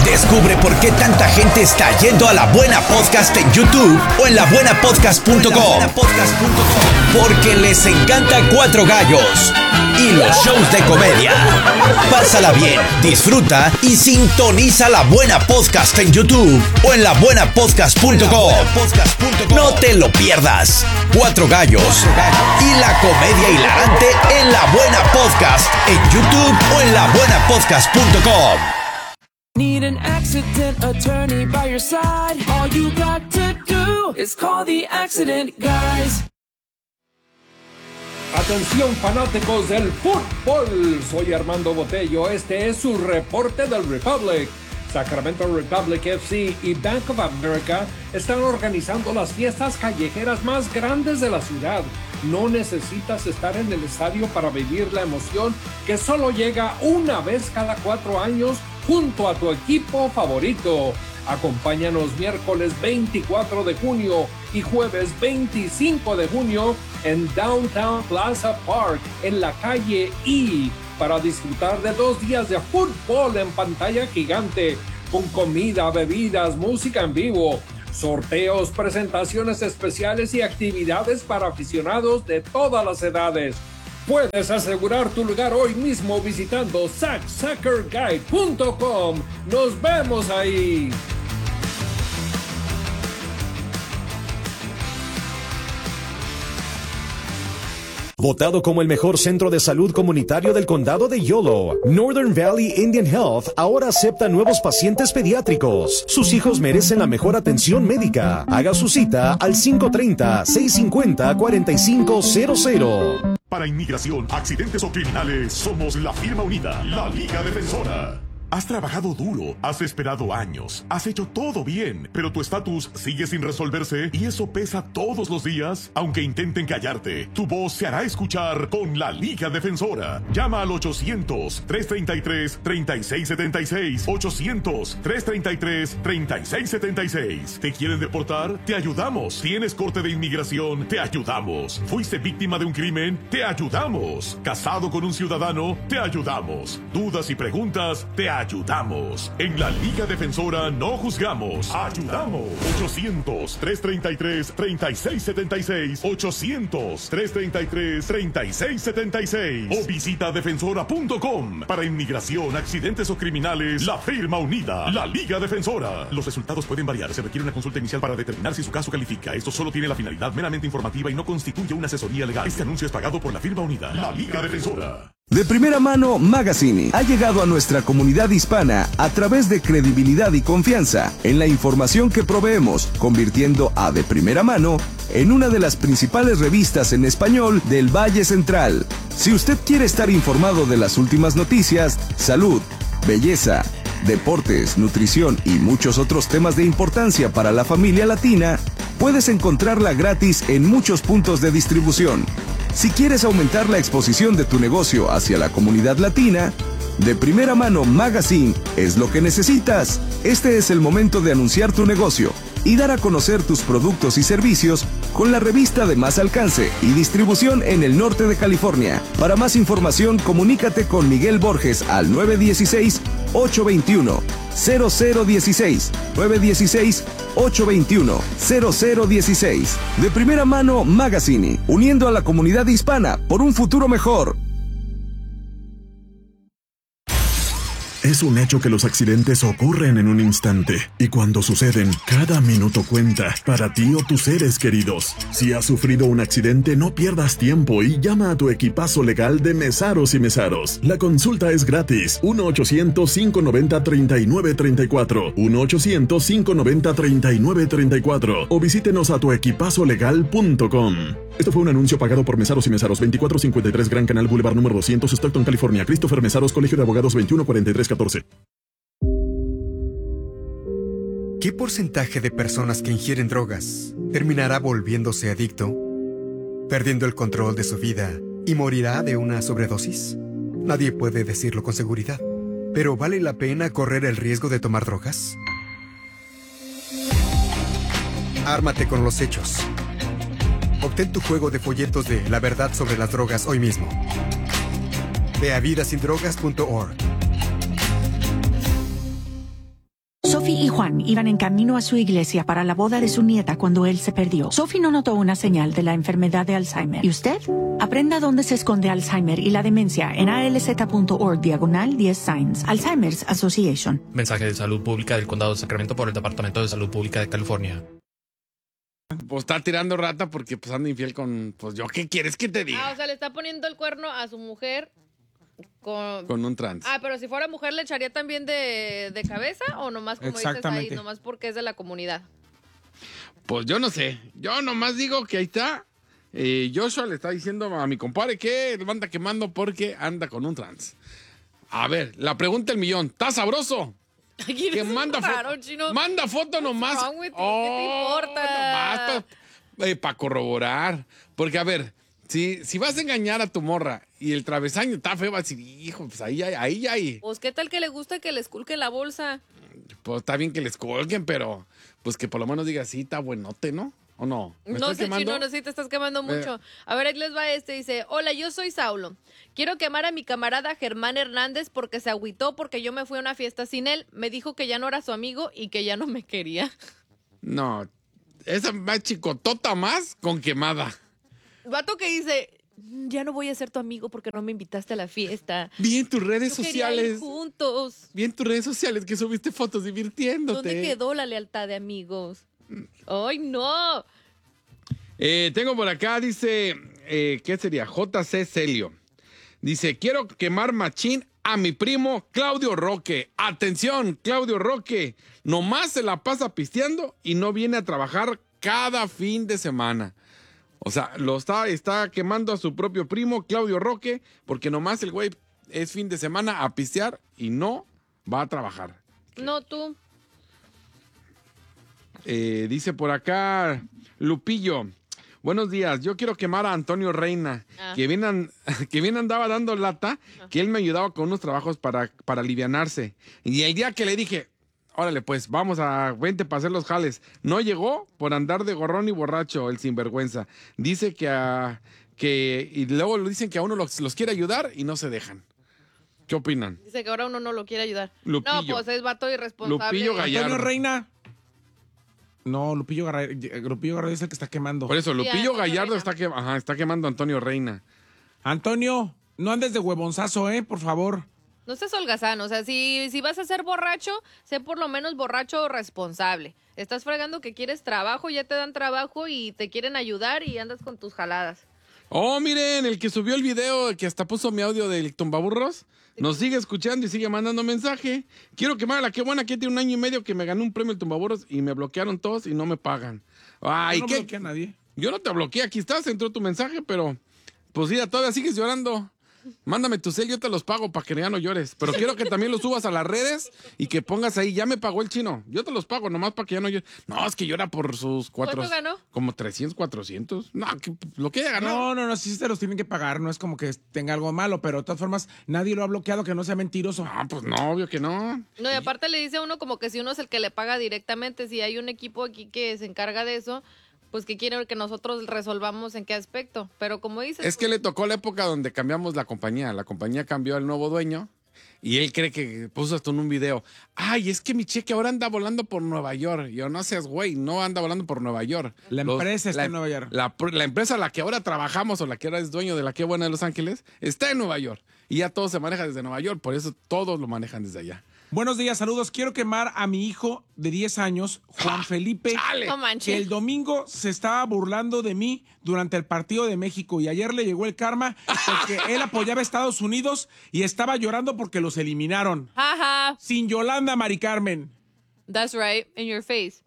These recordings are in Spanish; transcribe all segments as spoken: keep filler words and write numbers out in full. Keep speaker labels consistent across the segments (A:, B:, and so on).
A: Descubre por qué tanta gente está yendo a La Buena Podcast en YouTube o en la buena podcast punto com. Porque les encanta Cuatro Gallos y los shows de comedia. Pásala bien, disfruta y sintoniza La Buena Podcast en YouTube o en la buena podcast punto com. No te lo pierdas. Cuatro Gallos y la comedia hilarante en La Buena Podcast en YouTube o en la buena podcast punto com.
B: Need an accident attorney by your side. All you got to do is call the accident guys.
C: Atención fanáticos del fútbol, soy Armando Botello, este es su reporte del Republic. Sacramento Republic F C y Bank of America están organizando las fiestas callejeras más grandes de la ciudad. No necesitas estar en el estadio para vivir la emoción que solo llega una vez cada cuatro años junto a tu equipo favorito. Acompáñanos miércoles veinticuatro de junio y jueves veinticinco de junio en Downtown Plaza Park, en la calle E, para disfrutar de dos días de fútbol en pantalla gigante, con comida, bebidas, música en vivo, sorteos, presentaciones especiales y actividades para aficionados de todas las edades. Puedes asegurar tu lugar hoy mismo visitando sac soccer guide punto com. ¡Nos vemos ahí!
D: Votado como el mejor centro de salud comunitario del condado de Yolo, Northern Valley Indian Health ahora acepta nuevos pacientes pediátricos. Sus hijos merecen la mejor atención médica. Haga su cita al cinco tres cero, seis cinco cero, cuatro cinco cero cero.
E: Para inmigración, accidentes o criminales, somos la firma unida, la Liga Defensora. Has trabajado duro, has esperado años, has hecho todo bien, pero tu estatus sigue sin resolverse y eso pesa todos los días. Aunque intenten callarte, tu voz se hará escuchar con la Liga Defensora. Llama al ochocientos, trescientos treinta y tres, treinta y seis setenta y seis, ochocientos, trescientos treinta y tres, treinta y seis setenta y seis. ¿Te quieren deportar? Te ayudamos. ¿Tienes corte de inmigración? Te ayudamos. ¿Fuiste víctima de un crimen? Te ayudamos. ¿Casado con un ciudadano? Te ayudamos. ¿Dudas y preguntas? Te ayudamos. Ayudamos. En la Liga Defensora no juzgamos. Ayudamos. ochocientos, trescientos treinta y tres, treinta y seis setenta y seis. ochocientos, trescientos treinta y tres, treinta y seis setenta y seis. O visita defensora punto com. Para inmigración, accidentes o criminales, la firma unida. La Liga Defensora. Los resultados pueden variar. Se requiere una consulta inicial para determinar si su caso califica. Esto solo tiene la finalidad meramente informativa y no constituye una asesoría legal. Este anuncio es pagado por la firma unida. La Liga Defensora.
F: De Primera Mano Magazine ha llegado a nuestra comunidad hispana a través de credibilidad y confianza en la información que proveemos, convirtiendo a De Primera Mano en una de las principales revistas en español del Valle Central. Si usted quiere estar informado de las últimas noticias, salud, belleza, deportes, nutrición y muchos otros temas de importancia para la familia latina, puedes encontrarla gratis en muchos puntos de distribución. Si quieres aumentar la exposición de tu negocio hacia la comunidad latina, De Primera Mano Magazine es lo que necesitas. Este es el momento de anunciar tu negocio y dar a conocer tus productos y servicios con la revista de más alcance y distribución en el norte de California. Para más información, comunícate con Miguel Borges al nueve uno seis, ocho dos uno, cero cero uno seis, nueve uno seis, ocho dos uno, cero cero uno seis. De Primera Mano Magazine, uniendo a la comunidad hispana por un futuro mejor.
E: Es un hecho que los accidentes ocurren en un instante y cuando suceden, cada minuto cuenta para ti o tus seres queridos. Si has sufrido un accidente, no pierdas tiempo y llama a tu equipazo legal de Mesaros y Mesaros. La consulta es gratis. uno ochocientos, cinco noventa, treinta y nueve treinta y cuatro. uno ochocientos, cinco noventa, treinta y nueve treinta y cuatro. O visítenos a tu equipazo legal punto com. Esto fue un anuncio pagado por Mesaros y Mesaros, veinticuatro cincuenta y tres Gran Canal Boulevard número doscientos, Stockton, California. Christopher Mesaros, Colegio de Abogados, veintiuno cuarenta y tres catorce.
G: ¿Qué porcentaje de personas que ingieren drogas terminará volviéndose adicto, perdiendo el control de su vida y morirá de una sobredosis? Nadie puede decirlo con seguridad, pero ¿vale la pena correr el riesgo de tomar drogas? Ármate con los hechos. Obtén tu juego de folletos de La Verdad sobre las Drogas hoy mismo. Ve a vida sin drogas punto org.
H: Sophie y Juan iban en camino a su iglesia para la boda de su nieta cuando él se perdió. Sophie no notó una señal de la enfermedad de Alzheimer. ¿Y usted? Aprenda dónde se esconde Alzheimer y la demencia en alz.org diagonal diez Signs. Alzheimer's Association.
I: Mensaje de salud pública del Condado de Sacramento por el Departamento de Salud Pública de California.
J: Pues está tirando rata porque pues anda infiel con... Pues yo, ¿qué quieres que te diga?
K: Ah, o sea, le está poniendo el cuerno a su mujer con...
J: Con un trans.
K: Ah, pero si fuera mujer, ¿le echaría también de, de cabeza? ¿O nomás, como dices ahí, nomás porque es de la comunidad?
J: Pues yo no sé. Yo nomás digo que ahí está. Eh, Joshua le está diciendo a mi compadre que le anda quemando porque anda con un trans. A ver, la pregunta del millón. ¿Está sabroso? Que manda
K: raro,
J: foto.
K: Chino.
J: Manda foto nomás.
K: Oh, ¿qué te
J: Oh,
K: importa?
J: Nomás para eh, pa corroborar. Porque, a ver, si, si vas a engañar a tu morra y el travesaño está feo, vas a decir, hijo, pues ahí hay, ahí hay.
K: Pues, ¿qué tal que le gusta que le esculque la bolsa?
J: Pues está bien que les colguen, pero pues que por lo menos diga, sí, está buenote, ¿no? ¿O no? ¿Me
K: No
J: estoy
K: sé,
J: quemando?
K: Chino, no sé, te estás quemando mucho.
J: Eh.
K: A ver, ahí les va este, dice, hola, yo soy Saulo. Quiero quemar a mi camarada Germán Hernández porque se agüitó porque yo me fui a una fiesta sin él. Me dijo que ya no era su amigo y que ya no me quería.
J: No, esa más chicotota más con quemada.
K: Vato que dice, ya no voy a ser tu amigo porque no me invitaste a la fiesta.
J: Vi en tus redes
K: Yo quería ir
J: sociales.
K: juntos.
J: Vi en tus redes sociales que subiste fotos divirtiéndote.
K: ¿Dónde quedó la lealtad de amigos? ¡Ay, no!
J: Eh, tengo por acá, dice, eh, ¿qué sería? J C Celio. Dice, quiero quemar machín a mi primo Claudio Roque. Atención, Claudio Roque. Nomás se la pasa pisteando y no viene a trabajar cada fin de semana. O sea, lo está, está quemando a su propio primo Claudio Roque porque nomás el güey es fin de semana a pistear y no va a trabajar.
K: No, tú.
J: Eh, dice por acá Lupillo. Buenos días, yo quiero quemar a Antonio Reina,
K: Ah.
J: que, bien an- que bien andaba dando lata, que él me ayudaba con unos trabajos para, para alivianarse. Y el día que le dije, órale pues, vamos a, vente para hacer los jales, no llegó por andar de gorrón y borracho, el sinvergüenza. Dice que, a, que y luego lo dicen que a uno los, los quiere ayudar y no se dejan. ¿Qué opinan?
K: Dice que ahora uno no lo quiere ayudar.
J: Lupillo.
K: No, pues es vato irresponsable.
J: Lupillo Gallardo.
L: Antonio Reina. No, Lupillo Gallardo, Lupillo Gallardo es el que está quemando.
J: Por eso,
K: Sí,
J: Lupillo
K: Antonio
J: Gallardo
K: Reina.
J: está, que, ajá, está quemando a Antonio Reina.
L: Antonio, no andes de huevonzazo, ¿eh? Por favor.
K: No seas holgazán, o sea, si, si vas a ser borracho, sé por lo menos borracho responsable. Estás fregando que quieres trabajo, ya te dan trabajo y te quieren ayudar y andas con tus jaladas.
J: Oh, miren, el que subió el video, que hasta puso mi audio del tumbaburros, nos sigue escuchando y sigue mandando mensaje. Quiero quemar a la que buena que tiene un año y medio que me ganó un premio el tumbaburros y me bloquearon todos y no me pagan. Ay,
L: Yo no
J: ¿qué?
L: bloqueé a nadie.
J: Yo no te bloqueé, aquí estás, entró tu mensaje, pero pues mira, todavía sigues llorando. Mándame tu cel, yo te los pago para que ya no llores. Pero quiero que también los subas a las redes y que pongas ahí, ya me pagó el chino. Yo te los pago nomás para que ya no llores. No, es que llora por sus cuatro.
K: ¿Cuánto ganó?
J: Como trescientos, cuatrocientos. No, que, lo que haya ganado.
L: No, no, no, sí se los tienen que pagar, no es como que tenga algo malo, pero de todas formas, nadie lo ha bloqueado, que no sea mentiroso.
J: No, pues no, obvio que no.
K: No, y aparte le dice a uno como que si uno es el que le paga directamente, si hay un equipo aquí que se encarga de eso, pues que quiere que nosotros resolvamos en qué aspecto. Pero como dices...
J: Es que le tocó la época donde cambiamos la compañía. La compañía cambió al nuevo dueño y él cree que puso esto en un video. Ay, es que mi cheque ahora anda volando por Nueva York. Yo, no seas güey, no anda volando por Nueva York.
L: La
J: Los-
L: empresa está
J: la-
L: en Nueva York.
J: La, la empresa a la que ahora trabajamos o la que ahora es dueño de la que buena de Los Ángeles está en Nueva York. Y ya todo se maneja desde Nueva York, por eso todos lo manejan desde allá.
L: Buenos días, saludos. Quiero quemar a mi hijo de diez años, Juan Felipe,
J: ¡Chale!
K: No manches.
L: que el domingo se estaba burlando de mí durante el partido de México y ayer le llegó el karma porque él apoyaba a Estados Unidos y estaba llorando porque los eliminaron.
K: Jaja,
L: Sin Yolanda, Mari Carmen.
K: that's right, in your face.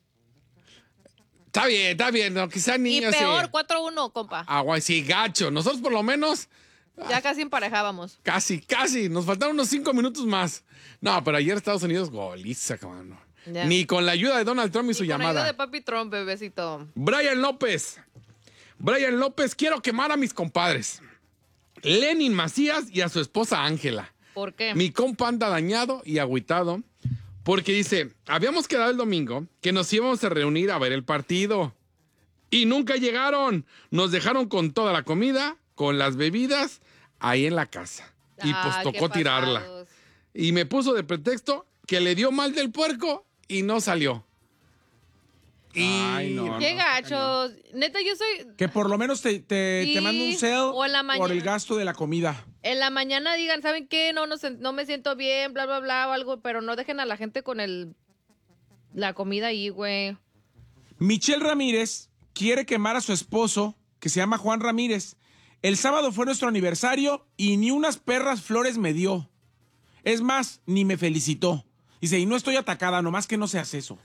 J: Está bien, está bien, no, quizá
K: Y
J: niños.
K: peor, cuatro uno, compa.
J: Ah, guay, sí, gacho. Nosotros por lo menos...
K: Ya casi emparejábamos.
J: Casi, casi. Nos faltaron unos cinco minutos más. No, pero ayer Estados Unidos goliza, cabrón.
K: Ya.
J: Ni con la ayuda de Donald Trump y su
K: Y con ayuda
J: llamada.
K: de Papi Trump, bebecito.
J: Brian López. Brian López, quiero quemar a mis compadres. Lenin Macías y a su esposa Ángela.
K: ¿Por qué?
J: Mi compa anda dañado y agüitado porque dice, habíamos quedado el domingo que nos íbamos a reunir a ver el partido. Y nunca llegaron. Nos dejaron con toda la comida, con las bebidas, ahí en la casa. Y
K: Ah,
J: pues
K: qué
J: tocó tirarla.
K: pasados.
J: Y me puso de pretexto que le dio mal del puerco y no salió.
L: Ay, no,
K: Qué
L: no,
K: gachos. Neta, yo soy...
L: Que por lo menos te, te,
K: Sí,
L: te mando un cel
K: o en la
L: por
K: mañana.
L: el gasto de la comida.
K: En la mañana digan, ¿saben qué? No, no, sen- no me siento bien, bla, bla, bla, o algo, pero no dejen a la gente con el la comida ahí, güey.
L: Michelle Ramírez quiere quemar a su esposo, que se llama Juan Ramírez. El sábado fue nuestro aniversario y ni unas perras flores me dio. Es más, ni me felicitó. Dice, y no estoy atacada, nomás que no seas eso.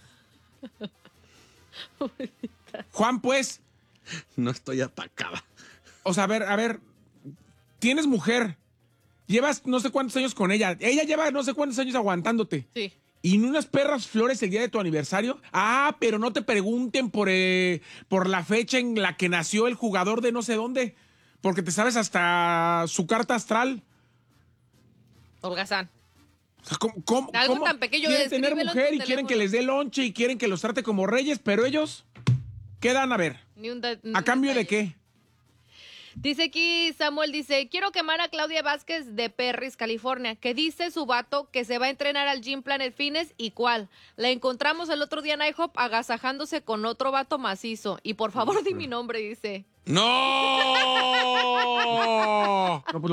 L: Juan, pues...
J: No estoy atacada.
L: O sea, a ver, a ver, tienes mujer, llevas no sé cuántos años con ella, ella lleva no sé cuántos años aguantándote.
K: Sí.
L: ¿Y en unas perras flores el día de tu aniversario? Ah, pero no te pregunten por, eh, por la fecha en la que nació el jugador de no sé dónde, porque te sabes hasta su carta astral.
K: Holgazán.
L: O sea, ¿cómo, cómo,
K: Algo
L: cómo
K: tan pequeño,
L: quieren tener
K: escríbelo en
L: mujer
K: tu
L: y quieren
K: teléfono.
L: que les dé lonche y quieren que los trate como reyes, pero ellos, ¿qué dan a ver?
K: Ni un da- ni
L: ¿A
K: un
L: cambio de
K: detalle.
L: qué?
K: Dice aquí Samuel, dice, quiero quemar a Claudia Vázquez de Perris, California, que dice su vato que se va a entrenar al Gym Planet Fitness y cuál. La encontramos el otro día en IHOP agasajándose con otro vato macizo. Y por favor di mi nombre, dice.
J: ¡No!
L: No, pues